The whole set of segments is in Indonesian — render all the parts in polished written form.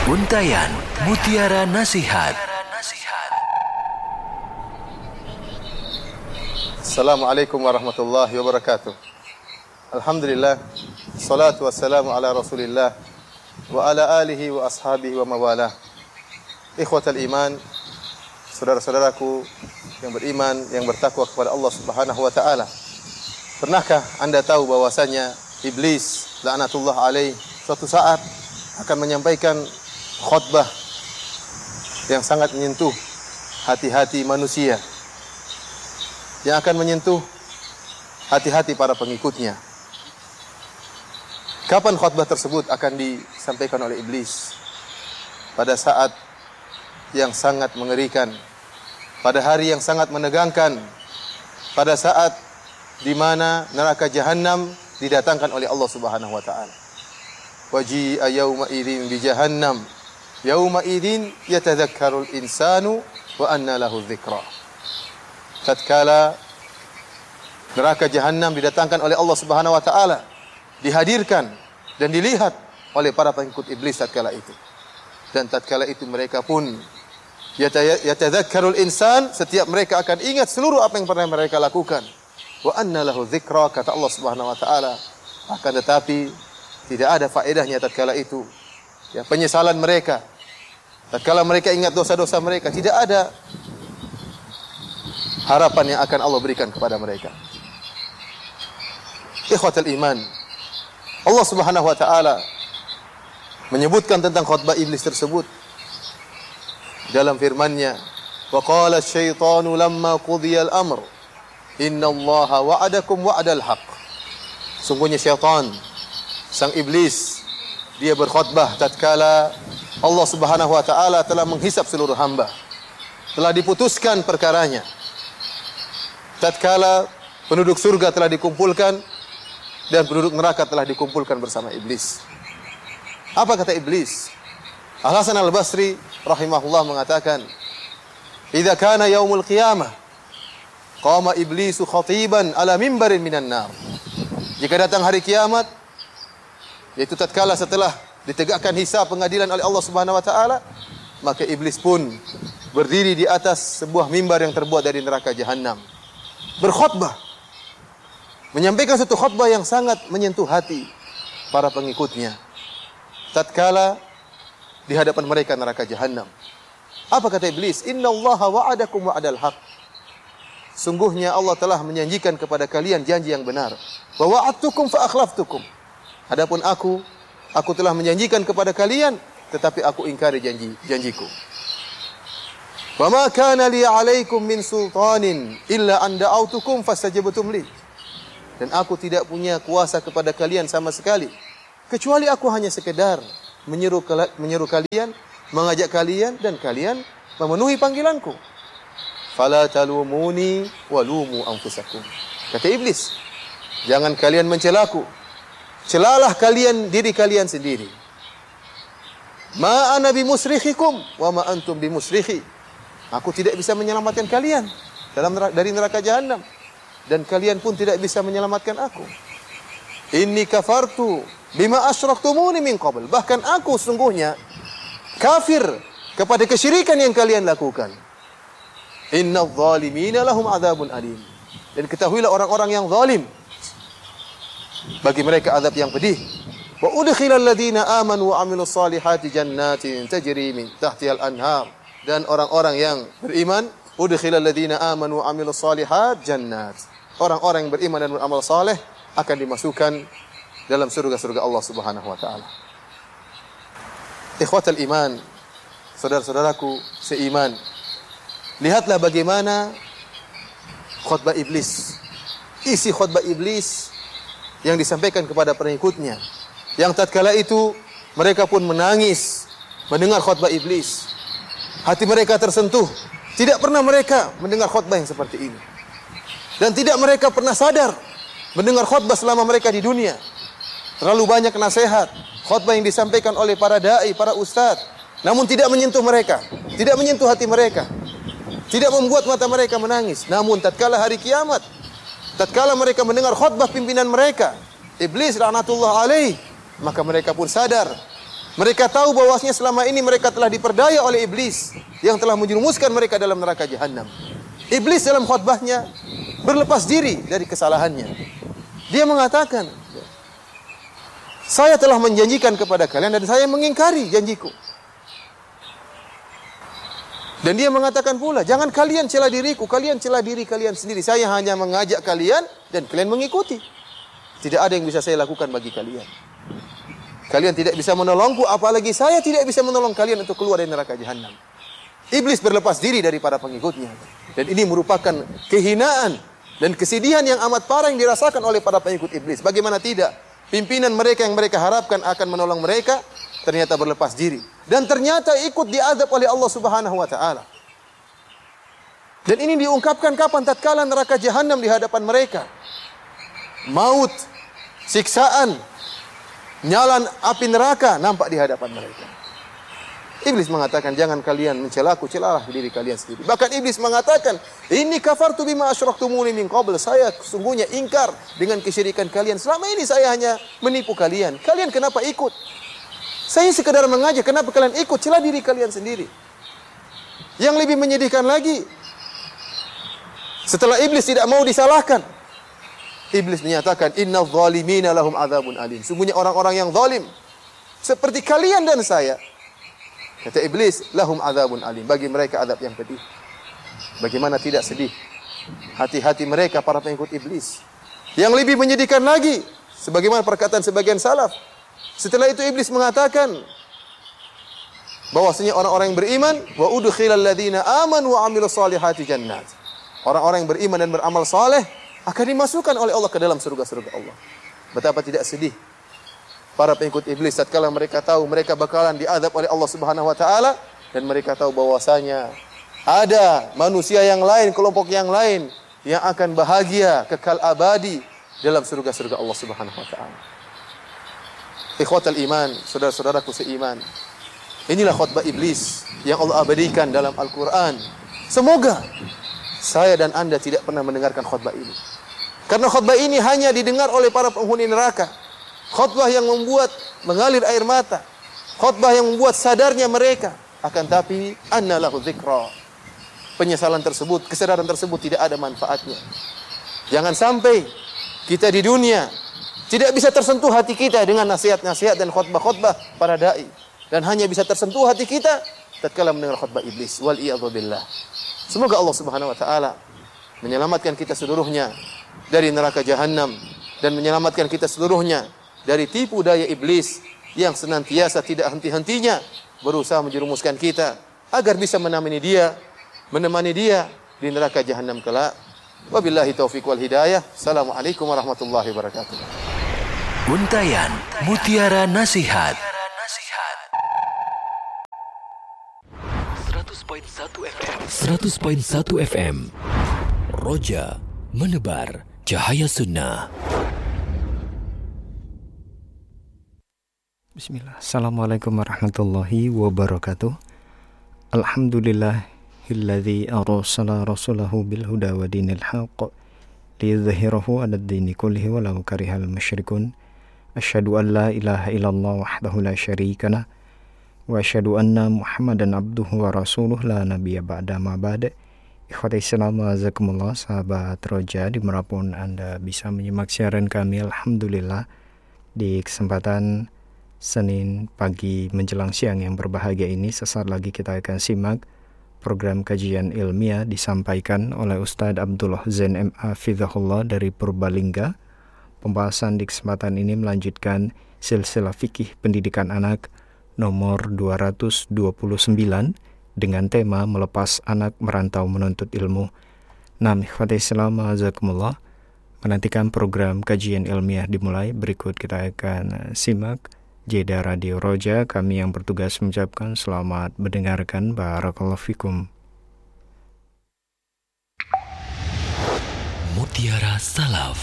Untayan Mutiara Nasihat. Assalamualaikum warahmatullahi wabarakatuh. Alhamdulillah, salatu wassalamu ala Rasulillah wa ala alihi wa ashabihi wa mawalah. Ikhwatal iman, saudara-saudaraku yang beriman, yang bertakwa kepada Allah Subhanahu wa taala. Pernahkah Anda tahu bahwasanya iblis laknatullah alaih suatu saat akan menyampaikan khutbah yang sangat menyentuh hati-hati manusia, yang akan menyentuh hati-hati para pengikutnya. Kapan khutbah tersebut akan disampaikan oleh iblis? Pada saat yang sangat mengerikan, pada hari yang sangat menegangkan, pada saat di mana neraka jahanam didatangkan oleh Allah Subhanahu wa taala. Waji'a yauma idzin bi jahannam, yauma idzin yatadzakkarul insanu wa anna lahu dzikra. Tatkala neraka jahanam didatangkan oleh Allah Subhanahu wa taala, dihadirkan dan dilihat oleh para pengikut iblis tatkala itu. Dan tatkala itu mereka pun yatadzakkarul insan, setiap mereka akan ingat seluruh apa yang pernah mereka lakukan. Wa anna lahu dzikra, kata Allah Subhanahu wa taala. Akan tetapi tidak ada faedahnya tatkala itu. Ya, penyesalan mereka, tatkala mereka ingat dosa-dosa mereka, tidak ada harapan yang akan Allah berikan kepada mereka. Ikhwatal iman, Allah Subhanahu wa taala menyebutkan tentang khutbah iblis tersebut dalam firman-Nya, wa qala asy-syaitanu lamma qudiya al-amr innallaha wa'adakum wa'dal haqq. Sungguhnya syaitan, sang iblis, dia berkhutbah tatkala Allah Subhanahu wa taala telah menghisap seluruh hamba, telah diputuskan perkaranya. Tatkala penduduk surga telah dikumpulkan dan penduduk neraka telah dikumpulkan bersama iblis. Apa kata iblis? Al-Hasan Al-Basri rahimahullah mengatakan, "Idza kana yaumul qiyamah, qama iblisu khatiban ala mimbarin minan nar." Jika datang hari kiamat, yaitu tatkala setelah ditegakkan hisab pengadilan oleh Allah Subhanahu wa taala, maka iblis pun berdiri di atas sebuah mimbar yang terbuat dari neraka jahanam, berkhutbah, menyampaikan satu khutbah yang sangat menyentuh hati para pengikutnya tatkala di hadapan mereka neraka jahanam. Apa kata iblis? Innallaha wa'adakum wa'dal haqq. Sungguhnya Allah telah menjanjikan kepada kalian janji yang benar. Wa wa'adtukum fa akhlaftukum. Adapun aku telah menjanjikan kepada kalian, tetapi aku ingkari janjiku. Wa ma kana li 'alaikum min sultanin illa an da'autukum fastajabtum li. Dan aku tidak punya kuasa kepada kalian sama sekali, kecuali aku hanya sekedar menyeru kalian, mengajak kalian, dan kalian memenuhi panggilanku. Fala talumuni walumu anfusakum. Kata iblis, jangan kalian mencelaku, celalah kalian diri kalian sendiri. Ma ana bimusrikhikum wa ma antum bimusrikhi. Aku tidak bisa menyelamatkan kalian dari neraka jahanam, dan kalian pun tidak bisa menyelamatkan aku. Inni kafartu bima asyraktumuni min qabl. Bahkan aku sungguhnya kafir kepada kesyirikan yang kalian lakukan. Innadz zalimina lahum adzabun alim. Dan ketahuilah orang-orang yang zalim, bagi mereka azab yang pedih. Wa udkhilal ladzina amanu wa 'amilus solihati jannatin tajri min tahtihal anhar. Dan orang-orang yang beriman, udkhilal ladzina amanu wa 'amilus solihat jannat. Orang-orang yang beriman dan beramal saleh akan dimasukkan dalam surga-surga Allah Subhanahu wa taala. Ikhwatal iman, saudara-saudaraku seiman, lihatlah bagaimana khutbah iblis. Isi khutbah iblis yang disampaikan kepada pengikutnya, yang tatkala itu mereka pun menangis mendengar khutbah iblis. Hati mereka tersentuh. Tidak pernah mereka mendengar khutbah yang seperti ini, dan tidak mereka pernah sadar mendengar khutbah selama mereka di dunia. Terlalu banyak nasihat, khutbah yang disampaikan oleh para dai, para ustadz, namun tidak menyentuh mereka, tidak menyentuh hati mereka, tidak membuat mata mereka menangis. Namun tatkala hari kiamat, tatkala mereka mendengar khutbah pimpinan mereka, iblis laknatullah alaih, maka mereka pun sadar Mereka tahu bahwasanya selama ini mereka telah diperdaya oleh iblis yang telah menjerumuskan mereka dalam neraka jahanam. Iblis dalam khutbahnya berlepas diri dari kesalahannya. Dia mengatakan, saya telah menjanjikan kepada kalian dan saya mengingkari janjiku. Dan dia mengatakan pula, jangan kalian cela diriku, kalian cela diri kalian sendiri. Saya hanya mengajak kalian dan kalian mengikuti. Tidak ada yang bisa saya lakukan bagi kalian. Kalian tidak bisa menolongku, apalagi saya tidak bisa menolong kalian untuk keluar dari neraka jahanam. Iblis berlepas diri dari para pengikutnya. Dan ini merupakan kehinaan dan kesedihan yang amat parah yang dirasakan oleh para pengikut iblis. Bagaimana tidak? Pimpinan mereka yang mereka harapkan akan menolong mereka, ternyata berlepas diri. Dan ternyata ikut diazab oleh Allah Subhanahu wa ta'ala. Dan ini diungkapkan kapan? Tatkala neraka jahanam di hadapan mereka. Maut, siksaan, nyala api neraka nampak di hadapan mereka. Iblis mengatakan, jangan kalian mencelaku, celalah diri kalian sendiri. Bahkan iblis mengatakan, ini kafartu bima asyraktumuni min qabl. Saya sesungguhnya ingkar dengan kesyirikan kalian. Selama ini saya hanya menipu kalian. Kalian kenapa ikut? Saya sekadar mengajak, kenapa kalian ikut? Celah diri kalian sendiri. Yang lebih menyedihkan lagi, setelah iblis tidak mau disalahkan, iblis menyatakan, innadz zalimina lahum adzabun alim. Sungguhnya orang-orang yang zalim seperti kalian dan saya, kata iblis, lahum adzabun alim, bagi mereka azab yang pedih. Bagaimana tidak sedih hati-hati mereka para pengikut iblis. Yang lebih menyedihkan lagi, sebagaimana perkataan sebagian salaf, setelah itu iblis mengatakan bahwasanya orang-orang yang beriman, wa udkhilal ladzina amanu wa amilus solihati jannat. Orang-orang yang beriman dan beramal saleh akan dimasukkan oleh Allah ke dalam surga-surga Allah. Betapa tidak sedih para pengikut iblis tatkala mereka tahu mereka bakalan diazab oleh Allah Subhanahu wa taala, dan mereka tahu bahwasanya ada manusia yang lain, kelompok yang lain yang akan bahagia kekal abadi dalam surga-surga Allah Subhanahu wa taala. Ikhwatal iman, saudara-saudaraku seiman, inilah khutbah iblis yang Allah abadikan dalam Al-Quran. Semoga saya dan Anda tidak pernah mendengarkan khutbah ini, karena khutbah ini hanya didengar oleh para penghuni neraka. Khutbah yang membuat mengalir air mata, khutbah yang membuat sadarnya mereka. Akan tapi anna lahu dzikra, penyesalan tersebut, kesadaran tersebut tidak ada manfaatnya. Jangan sampai kita di dunia tidak bisa tersentuh hati kita dengan nasihat-nasihat dan khutbah-khutbah para dai, dan hanya bisa tersentuh hati kita tatkala mendengar khutbah iblis. Wal iyadzu billah. Semoga Allah Subhanahu wa taala menyelamatkan kita seluruhnya dari neraka jahanam, dan menyelamatkan kita seluruhnya dari tipu daya iblis yang senantiasa tidak henti-hentinya berusaha menjerumuskan kita agar bisa menemani dia di neraka jahanam kelak. Wabillahi taufiq wal hidayah. Assalamualaikum warahmatullahi wabarakatuh. Untayan Mutiara Nasihat 100.1 FM Roja menebar cahaya sunnah. Bismillah. Assalamualaikum warahmatullahi wabarakatuh. Alhamdulillahilladzi arsala rasulahu bil huda wa dinil haqq liyudhhirahu 'alad dini kullihi walau karihal musyrikun. Asyhadu an la ilaha illallah wahdahu la syarika lah wa asyhadu anna Muhammadan abduhu wa rasuluh la nabiyya ba'da ma ba'da. Ikhwati Islam azakumullah, sahabat Roja dimanapun Anda bisa menyimak siaran kami, alhamdulillah di kesempatan Senin pagi menjelang siang yang berbahagia ini. Sesaat lagi kita akan simak program kajian ilmiah disampaikan oleh Ustadz Abdullah Zain M.A. Fidhahullah dari Purbalingga. Pembahasan di kesempatan ini melanjutkan silsilah fikih pendidikan anak nomor 229 dengan tema melepas anak merantau menuntut ilmu. Ikhwati Islam azakumullah, menantikan program kajian ilmiah dimulai. Berikut kita akan simak jeda Radio Roja. Kami yang bertugas mengucapkan selamat mendengarkan. Barakallahu fikum. Mutiara Salaf.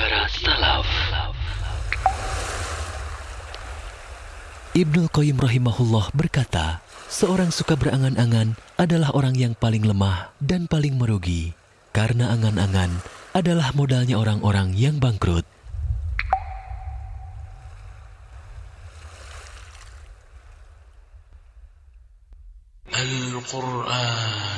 Ibnul Qayyim rahimahullah berkata, seorang suka berangan-angan adalah orang yang paling lemah dan paling merugi, karena angan-angan adalah modalnya orang-orang yang bangkrut. القرآن